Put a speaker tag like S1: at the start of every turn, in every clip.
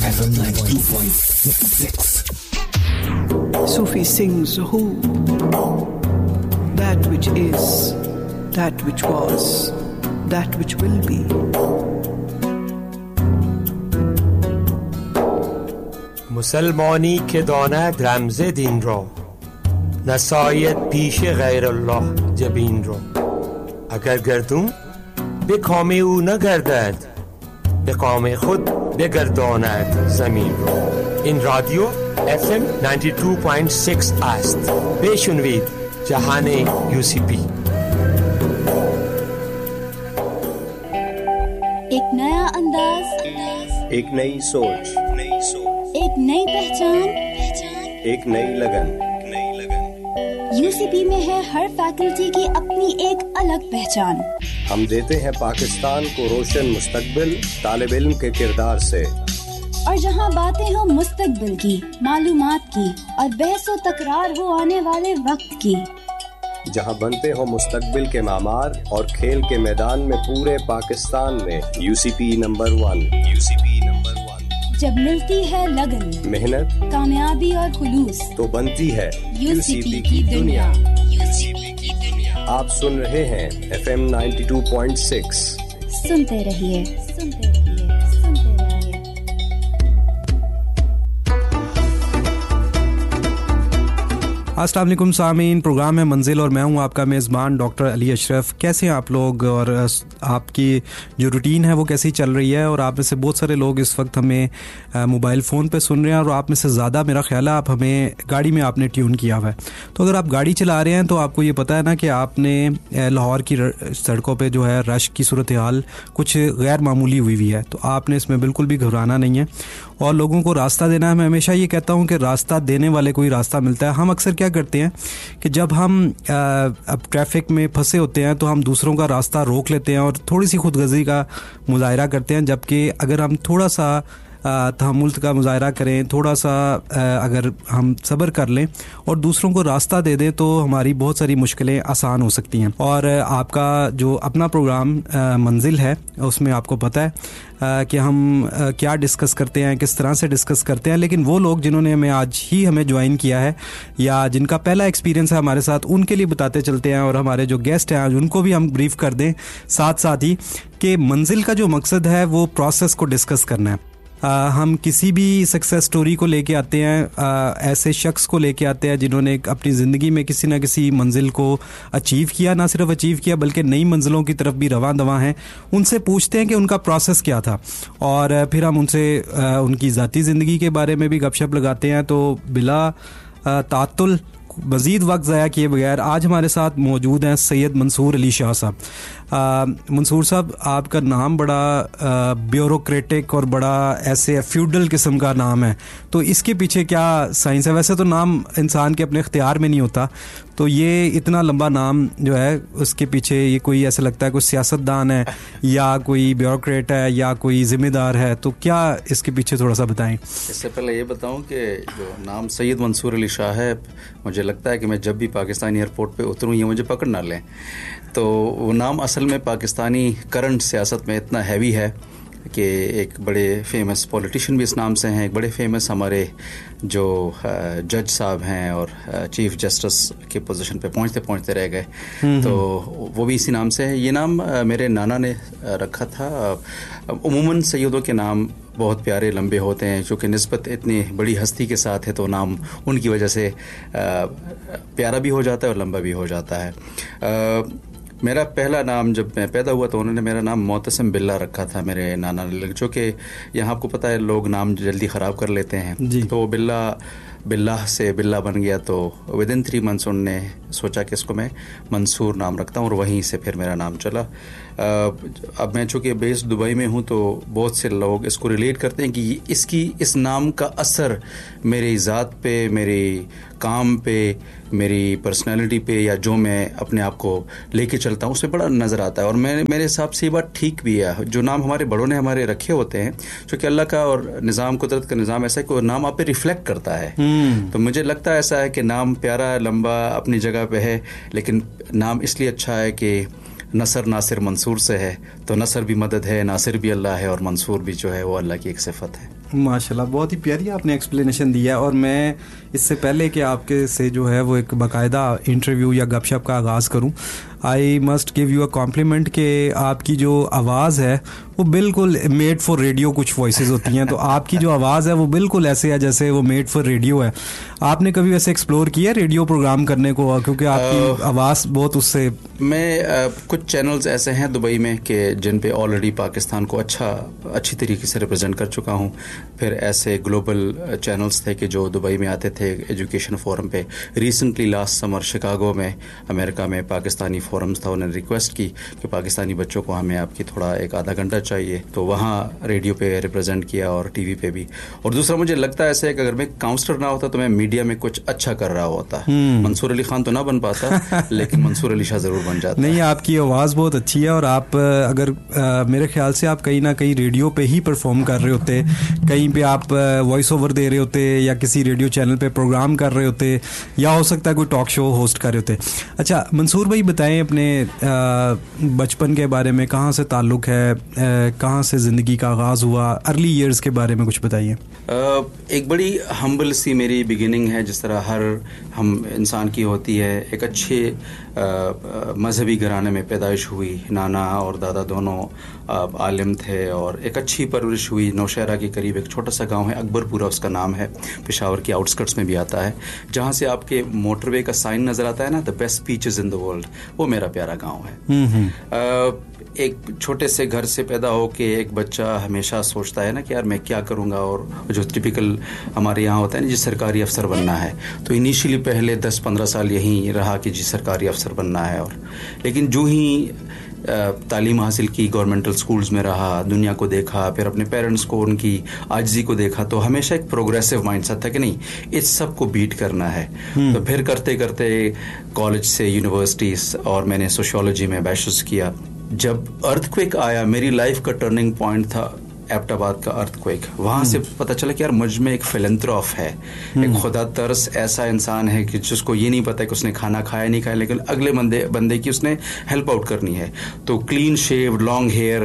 S1: FM 92.6.
S2: Sufi sings who, that which is, that which was, that which will be.
S3: مسلمانی که داند رمز دین را، نساید پیش غیر الله جبین را. اگر گردون به کام او نگردد، به کام خود بگرداند زمین را. این رادیو FM 92.6 است. بشنوید جهان UCP.
S4: ایک نیا انداز،
S5: ایک نئی سوچ،
S4: ایک نئی پہچان،
S5: ایک نئی لگن۔
S4: UCP میں ہے ہر فیکلٹی کی اپنی ایک الگ پہچان۔
S5: ہم دیتے ہیں پاکستان کو روشن مستقبل طالب علم کے کردار سے،
S4: اور جہاں باتیں ہوں مستقبل کی، معلومات کی، اور بحث و تکرار ہو آنے والے وقت کی،
S5: جہاں بنتے ہوں مستقبل کے معمار اور کھیل کے میدان میں پورے پاکستان میں UCP نمبر 1۔
S4: جب ملتی ہے لگن،
S5: محنت،
S4: کامیابی اور خلوص،
S5: تو بنتی ہے
S4: UCP کی دنیا۔
S5: آپ سن رہے ہیں FM 92.6۔
S4: سنتے رہیے، سنتے رہیے۔
S6: السلام علیکم سامعین، پروگرام ہے منزل اور میں ہوں آپ کا میزبان ڈاکٹر علی اشرف۔ کیسے ہیں آپ لوگ اور آپ کی جو روٹین ہے وہ کیسی چل رہی ہے؟ اور آپ میں سے بہت سارے لوگ اس وقت ہمیں موبائل فون پہ سن رہے ہیں، اور آپ میں سے زیادہ میرا خیال ہے آپ ہمیں گاڑی میں آپ نے ٹیون کیا ہوا ہے۔ تو اگر آپ گاڑی چلا رہے ہیں تو آپ کو یہ پتہ ہے نا کہ آپ نے لاہور کی سڑکوں پہ جو ہے رش کی صورتحال کچھ غیر معمولی ہوئی ہے، تو آپ نے اس میں بالکل بھی گھبرانا نہیں ہے اور لوگوں کو راستہ دینا ہے۔ میں ہمیشہ یہ کہتا ہوں کہ راستہ دینے والے کو ہی راستہ ملتا ہے۔ ہم اکثر کیا کرتے ہیں کہ جب ہم اب ٹریفک میں پھنسے ہوتے ہیں تو ہم دوسروں کا راستہ روک لیتے ہیں اور تھوڑی سی خود غرضی کا مظاہرہ کرتے ہیں، جبکہ اگر ہم تھوڑا سا تحمل کا مظاہرہ کریں، تھوڑا سا اگر ہم صبر کر لیں اور دوسروں کو راستہ دے دیں تو ہماری بہت ساری مشکلیں آسان ہو سکتی ہیں۔ اور آپ کا جو اپنا پروگرام منزل ہے اس میں آپ کو پتہ ہے کہ ہم کیا ڈسکس کرتے ہیں، کس طرح سے ڈسکس کرتے ہیں، لیکن وہ لوگ جنہوں نے ہمیں جوائن کیا ہے یا جن کا پہلا ایکسپیرینس ہے ہمارے ساتھ، ان کے لیے بتاتے چلتے ہیں، اور ہمارے جو گیسٹ ہیں ان کو بھی ہم بریف کر دیں ساتھ ساتھ ہی کہ منزل کا جو مقصد ہے وہ پروسیس کو ڈسکس کرنا ہے۔ ہم کسی بھی سکسیس سٹوری کو لے کے آتے ہیں، ایسے شخص کو لے کے آتے ہیں جنہوں نے اپنی زندگی میں کسی نہ کسی منزل کو اچیو کیا، نہ صرف اچیو کیا بلکہ نئی منزلوں کی طرف بھی رواں دواں ہیں۔ ان سے پوچھتے ہیں کہ ان کا پروسیس کیا تھا، اور پھر ہم ان سے ان کی ذاتی زندگی کے بارے میں بھی گپ شپ لگاتے ہیں۔ تو بلا تعطل، مزید وقت ضائع کیے بغیر آج ہمارے ساتھ موجود ہیں سید منصور علی شاہ صاحب۔ منصور صاحب، آپ کا نام بڑا بیوروکریٹک اور بڑا ایسے فیوڈل قسم کا نام ہے، تو اس کے پیچھے کیا سائنس ہے؟ ویسے تو نام انسان کے اپنے اختیار میں نہیں ہوتا، تو یہ اتنا لمبا نام جو ہے اس کے پیچھے یہ کوئی ایسا لگتا ہے کوئی سیاستدان ہے یا کوئی بیوروکریٹ ہے یا کوئی ذمہ دار ہے، تو کیا اس کے پیچھے تھوڑا سا بتائیں۔
S7: اس سے پہلے یہ بتاؤں کہ جو نام سید منصور علی شاہ ہے، مجھے لگتا ہے کہ میں جب بھی پاکستانی ایئرپورٹ پہ اتروں یہ مجھے پکڑ نہ لیں، تو وہ نام اصل میں پاکستانی کرنٹ سیاست میں اتنا ہیوی ہے کہ ایک بڑے فیمس پولیٹیشین بھی اس نام سے ہیں، ایک بڑے فیمس ہمارے جو جج صاحب ہیں اور چیف جسٹس کی پوزیشن پہ پہنچتے رہ گئے، تو وہ بھی اسی نام سے ہے۔ یہ نام میرے نانا نے رکھا تھا۔ عموماً سیدوں کے نام بہت پیارے لمبے ہوتے ہیں، چونکہ نسبت اتنی بڑی ہستی کے ساتھ ہے تو نام ان کی وجہ سے پیارا بھی ہو جاتا ہے اور لمبا بھی ہو جاتا ہے۔ میرا پہلا نام جب میں پیدا ہوا تو انہوں نے میرا نام معتصم باللہ رکھا تھا میرے نانا نے، جو کہ یہاں آپ کو پتہ ہے لوگ نام جلدی خراب کر لیتے ہیں، تو باللہ سے باللہ بن گیا، تو ودن 3 months انہوں نے سوچا کہ اس کو میں منصور نام رکھتا ہوں، اور وہیں سے پھر میرا نام چلا۔ اب میں چونکہ بیس دبئی میں ہوں تو بہت سے لوگ اس کو ریلیٹ کرتے ہیں کہ اس نام کا اثر میری ذات پہ، میری کام پہ، میری پرسنالٹی پہ، یا جو میں اپنے آپ کو لے کے چلتا ہوں اس میں بڑا نظر آتا ہے، اور میرے حساب سے یہ بات ٹھیک بھی ہے۔ جو نام ہمارے بڑوں نے ہمارے رکھے ہوتے ہیں، چونکہ اللہ کا اور نظام قدرت کا نظام ایسا ہے کہ وہ نام آپ پہ ریفلیکٹ کرتا ہے، تو مجھے لگتا ہے ایسا ہے کہ نام پیارا لمبا اپنی جگہ پہ ہے، لیکن نام اس لیے اچھا ہے کہ نصر ناصر منصور سے ہے، تو نصر بھی مدد ہے, ناصر بھی اللہ ہے, اور منصور بھی جو ہے وہ اللہ کی ایک صفت ہے.
S6: ماشاءاللہ, بہت ہی پیاری آپ نے ایکسپلینیشن دی ہے. اور میں اس سے پہلے کہ آپ کے سے جو ہے وہ ایک باقاعدہ انٹرویو یا گپ شپ کا آغاز کروں, I must give you a complement کہ آپ کی جو آواز ہے وہ بالکل میڈ فار ریڈیو. کچھ وائسز ہوتی ہیں تو آپ کی جو آواز ہے وہ بالکل ایسے ہے جیسے وہ میڈ فار ریڈیو ہے. آپ نے کبھی ویسے ایکسپلور کیا ریڈیو پروگرام کرنے کو, کیونکہ آپ کی آواز بہت اس سے.
S7: میں کچھ چینلز ایسے ہیں دبئی میں کہ جن پہ آلریڈی پاکستان کو اچھی طریقے سے ریپرزینٹ کر چکا ہوں. پھر ایسے گلوبل چینلز تھے کہ جو دبئی میں آتے تھے ایجوکیشن فورم پہ. ریسنٹلی لاسٹ سمر شکاگو میں امریکہ میں پاکستانی فورمز تھا, انہوں نے ریکویسٹ کی کہ پاکستانی بچوں کو ہمیں آپ کی تھوڑا ایک آدھا گھنٹہ چاہیے, تو وہاں ریڈیو پہ ریپرزینٹ کیا اور ٹی وی پہ بھی. اور دوسرا مجھے لگتا ہے ایسے کہ اگر میں کاؤنسلر نہ ہوتا تو میں میڈیا میں کچھ اچھا کر رہا ہوتا. منصور علی خان تو نہ بن پاتا لیکن منصور علی شاہ ضرور بن جاتا.
S6: نہیں, آپ کی آواز بہت اچھی ہے, اور آپ اگر میرے خیال سے آپ کہیں نہ کہیں ریڈیو پہ ہی پرفارم کر رہے ہوتے, کہیں پہ آپ وائس اوور دے رہے ہوتے, یا کسی ریڈیو چینل پہ پروگرام کر رہے ہوتے, یا ہو سکتا ہے کوئی ٹاک شو ہوسٹ کر رہے ہوتے. اچھا منصور بھائی, بتائیں اپنے بچپن کے بارے میں, کہاں سے تعلق ہے, کہاں سے زندگی کا آغاز ہوا, ارلی ایئرز کے بارے میں کچھ بتائیے.
S7: ایک بڑی ہمبل سی میری بگننگ ہے, جس طرح ہر ہم انسان کی ہوتی ہے. ایک اچھے مذہبی گھرانے میں پیدائش ہوئی, نانا اور دادا دونوں عالم تھے, اور ایک اچھی پرورش ہوئی. نوشہرہ کے قریب ایک چھوٹا سا گاؤں ہے, اکبر پورہ اس کا نام ہے, پشاور کے آؤٹسکرٹس میں بھی آتا ہے, جہاں سے آپ کے موٹر وے کا سائن نظر آتا ہے نا, the best beaches in the world, وہ میرا پیارا گاؤں ہے. ایک چھوٹے سے گھر سے پیدا ہو کے ایک بچہ ہمیشہ سوچتا ہے نا کہ یار میں کیا کروں گا, اور جو ٹپیکل ہمارے یہاں ہوتا ہے نا جی سرکاری افسر بننا ہے, تو انیشیلی پہلے 10-15 سال یہیں رہا کہ جی سرکاری افسر بننا ہے. اور لیکن جو ہی تعلیم حاصل کی, گورنمنٹل سکولز میں رہا, دنیا کو دیکھا, پھر اپنے پیرنٹس کو ان کی عاجزی کو دیکھا, تو ہمیشہ ایک پروگریسو مائنڈ سیٹ تھا کہ نہیں اس سب کو بیٹ کرنا ہے. تو پھر کرتے کرتے کالج سے یونیورسٹیز, اور میں نے سوشیولوجی میں بیچلرز کیا. جب ارتھ کویک آیا, میری لائف کا ٹرننگ پوائنٹ تھا ایبٹ آباد کا ارتھ کویک. وہاں سے پتہ چلا کہ یار مجھ میں ایک فلنتھراپ ہے, ایک خدا ترس ایسا انسان ہے کہ جس کو یہ نہیں پتا کہ اس نے کھانا کھایا نہیں کھایا, لیکن اگلے بندے کی اس نے ہیلپ آؤٹ کرنی ہے. تو clean shaved, long hair,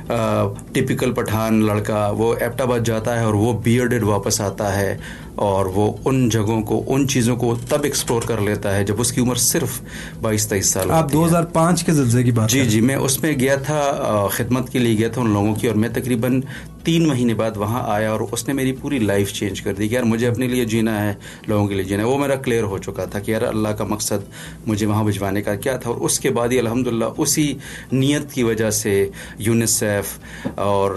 S7: typical Pathan لڑکا, وہ ایبٹ آباد جاتا ہے اور وہ بیئرڈڈ واپس آتا ہے, اور وہ ان جگہوں کو, ان چیزوں کو تب ایکسپلور کر لیتا ہے جب اس کی عمر صرف 22-23 سال.
S6: آپ 2005 کے زلزلے کی بات.
S7: جی, میں اس میں گیا تھا, خدمت کے لیے گیا تھا ان لوگوں کی, اور میں تقریباً 3 مہینے بعد وہاں آیا, اور اس نے میری پوری لائف چینج کر دی کہ یار مجھے اپنے لیے جینا ہے, لوگوں کے لیے جینا ہے. وہ میرا کلیئر ہو چکا تھا کہ یار اللہ کا مقصد مجھے وہاں بھجوانے کا کیا تھا. اور اس کے بعد ہی الحمدللہ اسی نیت کی وجہ سے یونیسیف اور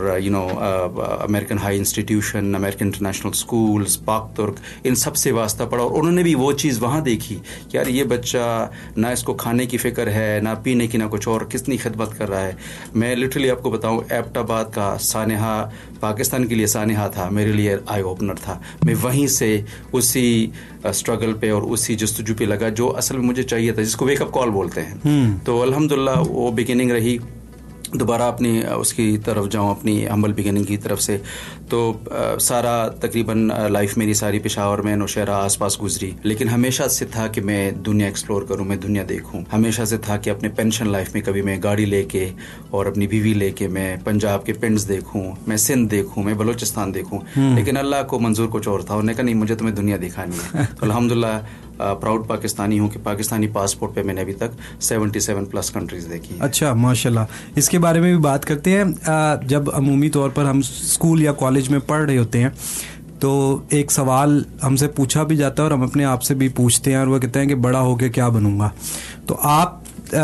S7: American high institution, American international schools, پاک ترک, ان سب سے واسطہ پڑا, اور انہوں نے بھی وہ چیز وہاں دیکھی کہ یار یہ بچہ نہ اس کو کھانے کی فکر ہے, نہ پینے کی, نہ کچھ اور, کتنی خدمت کر رہا ہے. میں لٹرلی آپ کو بتاؤں, ایبٹ آباد کا سانحہ پاکستان کے لیے سانحہ تھا, میرے لیے آئی اوپنر تھا. میں وہیں سے اسی اسٹرگل پہ اور اسی جستجو پہ لگا جو اصل میں مجھے چاہیے تھا, جس کو ویک اپ کال بولتے ہیں. تو الحمدللہ وہ بگننگ رہی. دوبارہ اپنی اس کی طرف جاؤں, اپنی ہمبل بگننگ کی طرف سے, تو سارا تقریباً لائف میری ساری پشاور میں, نوشہرہ آس پاس گزری. لیکن ہمیشہ سے تھا کہ میں دنیا ایکسپلور کروں, میں دنیا دیکھوں. ہمیشہ سے تھا کہ اپنے پینشن لائف میں کبھی میں گاڑی لے کے اور اپنی بیوی لے کے میں پنجاب کے پنڈس دیکھوں, میں سندھ دیکھوں, میں بلوچستان دیکھوں. لیکن اللہ کو منظور کچھ اور تھا, انہوں نے کہا نہیں مجھے تمہیں دنیا دکھانی ہے. تو الحمدللہ پراؤڈ پاکستانی ہوں کہ پاکستانی پاسپورٹ پہ میں نے ابھی تک 77+ کنٹریز دیکھی.
S6: اچھا, ماشاءاللہ. اس کے بارے میں بھی بات کرتے ہیں. جب عمومی طور پر ہم اسکول یا کالج میں پڑھ رہے ہوتے ہیں تو ایک سوال ہم سے پوچھا بھی جاتا ہے, اور ہم اپنے آپ سے بھی پوچھتے ہیں, اور وہ کہتے ہیں کہ بڑا ہو کے کیا بنوں گا. تو آپ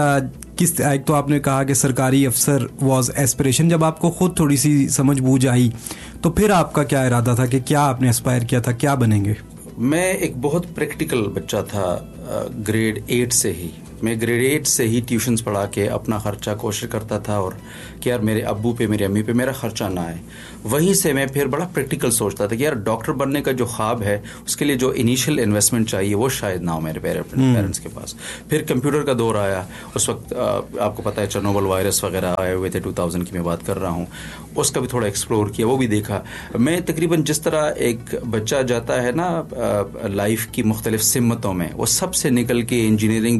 S6: ایک تو آپ نے کہا کہ سرکاری افسر واز ایسپریشن, جب آپ کو خود تھوڑی سی سمجھ بوجھ آئی تو پھر آپ کا کیا ارادہ تھا کہ کیا آپ نے اسپائر کیا تھا, کیا بنیں گے؟
S7: میں ایک بہت پریکٹیکل بچہ تھا. گریڈ 8 سے ہی میں ٹیوشنز پڑھا کے اپنا خرچہ کوشش کرتا تھا, اور کہ یار میرے ابو پہ, میری امی پہ میرا خرچہ نہ آئے. وہیں سے میں پھر بڑا پریکٹیکل سوچتا تھا کہ یار ڈاکٹر بننے کا جو خواب ہے اس کے لیے جو انیشیل انویسٹمنٹ چاہیے وہ شاید نہ ہو میرے پیرنٹس کے پاس. پھر کمپیوٹر کا دور آیا, اس وقت آپ کو پتہ ہے چرنوبل وائرس وغیرہ آئے ہوئے تھے, 2000 کی میں بات کر رہا ہوں. اس کا بھی تھوڑا ایکسپلور کیا, وہ بھی دیکھا. میں تقریباً جس طرح ایک بچہ جاتا ہے نا لائف کی مختلف سمتوں میں, وہ سب سے نکل کے انجینئرنگ بھی آیا,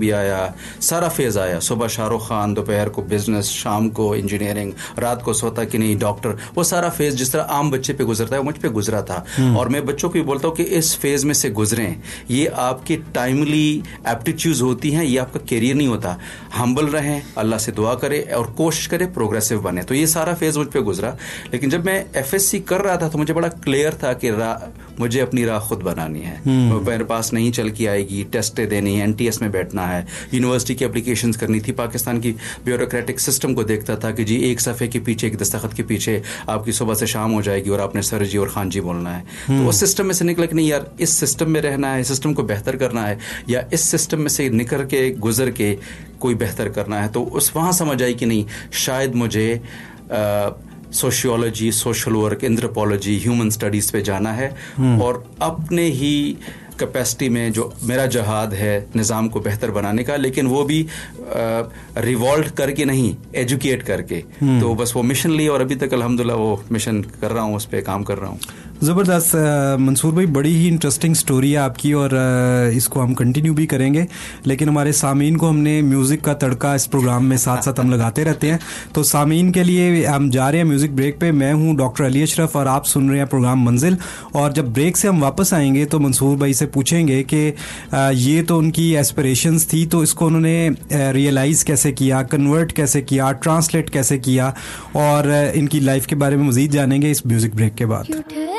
S7: सारा फेज़ आया, सुबह शाहरुख खान, दोपहर को बिजनेस, शाम को इंजीनियरिंग, रात को सोता कि नहीं डॉक्टर, वो सारा फेज़ जिस तरह आम बच्चे पे गुजरता है वो मुझ पे गुजरा था। और मैं बच्चों को भी बोलता हूँ कि इस फेज़ में से गुजरें, ये आपकी टाइमली एप्टीट्यूड्स होती हैं, ये आपका कैरियर नहीं होता। हम्बल रहें, अल्लाह से दुआ करें और कोशिश करें प्रोग्रेसिव बने। तो ये सारा फेज़ मुझ पे गुजरा। लेकिन जब मैं FSC कर रहा था तो मुझे बड़ा क्लियर था कि मुझे अपनी राह खुद बनानी है, मेरे पास नहीं चल के आएगी, टेस्टें देनी है, NTS में बैठना है, यूनिवर्सिटी की एप्लीकेशंस करनी थी। पाकिस्तान की ब्यूरोक्रेटिक सिस्टम को देखता था कि जी एक सफ़े के पीछे, एक दस्तखत के पीछे आपकी सुबह से शाम हो जाएगी और आपने सर जी और खान जी बोलना है। तो उस सिस्टम में से निकला कि नहीं यार, इस सिस्टम में रहना है, सिस्टम को बेहतर करना है, या इस सिस्टम में से निकल के गुजर के कोई बेहतर करना है। तो उस वहाँ समझ आई कि नहीं, शायद मुझे sociology, social work, anthropology, human studies पे जाना है और अपने ही कैपेसिटी में जो मेरा जहाद है निज़ाम को बेहतर बनाने का, लेकिन वो भी रिवॉल्व करके नहीं, एजुकेट करके। तो बस वो मिशन लिया और अभी तक अल्हम्दुलिल्लाह वो मिशन कर रहा हूँ, उस पर काम कर रहा हूँ।
S6: ज़बरदस्त मंसूर भाई, बड़ी ही इंटरेस्टिंग स्टोरी है आपकी और इसको हम कंटिन्यू भी करेंगे, लेकिन हमारे सामीन को हमने म्यूज़िक का तड़का इस प्रोग्राम में साथ साथ हम लगाते रहते हैं। तो सामीन के लिए हम जा रहे हैं म्यूज़िक ब्रेक पे। मैं हूं डॉक्टर अली अशरफ और आप सुन रहे हैं प्रोग्राम मंजिल। और जब ब्रेक से हम वापस आएंगे तो मंसूर भाई से पूछेंगे कि ये तो उनकी एस्पिरेशंस थी, तो इसको उन्होंने रियलाइज़ कैसे किया, कन्वर्ट कैसे किया, ट्रांसलेट कैसे किया, और इनकी लाइफ के बारे में मज़ीद जानेंगे इस म्यूज़िक ब्रेक के बाद।